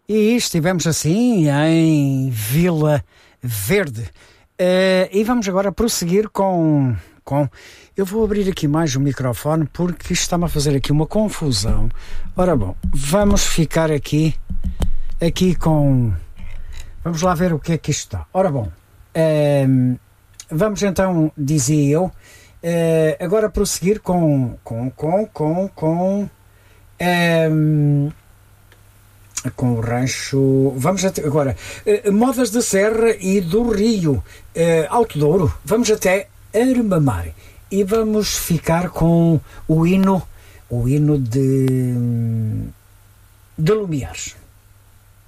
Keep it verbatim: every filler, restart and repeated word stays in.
E estivemos assim em Vila Verde. Uh, e vamos agora prosseguir com, com... Eu vou abrir aqui mais o microfone porque isto está-me a fazer aqui uma confusão. Ora bom, vamos ficar aqui, aqui com... Vamos lá ver o que é que isto está. Ora bom, uh, vamos então, dizia eu, uh, agora prosseguir com... com, com, com, com um, com o rancho. Vamos até, agora, uh, Modas da Serra e do Rio, uh, Alto Douro, vamos até Armamar e vamos ficar com o hino, o hino de, de Lumiares.